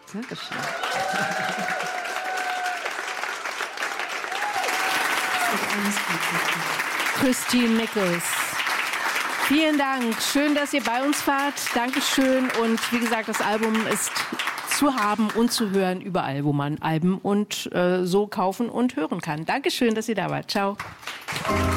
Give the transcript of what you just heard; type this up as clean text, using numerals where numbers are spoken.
Dankeschön. Christine Michels. Vielen Dank. Schön, dass ihr bei uns wart. Dankeschön. Und wie gesagt, das Album ist zu haben und zu hören überall, wo man Alben und so kaufen und hören kann. Dankeschön, dass ihr da wart. Ciao.